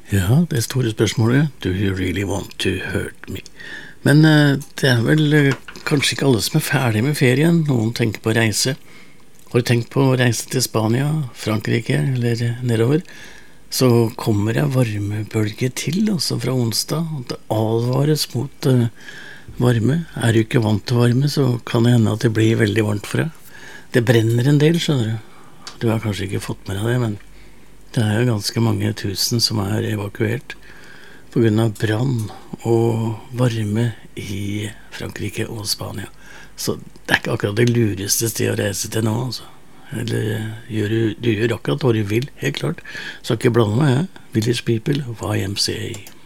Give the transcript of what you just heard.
Ja, det store spørsmålet, do you really want to hurt me? Men det vel kanskje ikke alle som ferdig med ferien, noen tenker på å reise. Har du tenkt på å reise til Spania, Frankrike eller nedover? Så kommer det varmebølge til, altså fra onsdag, og det advares mot varme. Er du ikke vant til varme, så kan det hende at det blir veldig varmt for deg. Det brenner en del, skjønner du. Du har kanskje ikke fått med deg det, men det jo ganske mange tusen som evakuert på grunn av brann og varme i Frankrike og Spania. Så det ikke akkurat det lureste sted å reise til nå, altså. Eller du gjør akkurat hva du vil, helt klart. Så ikke blande meg, Village People, YMCA.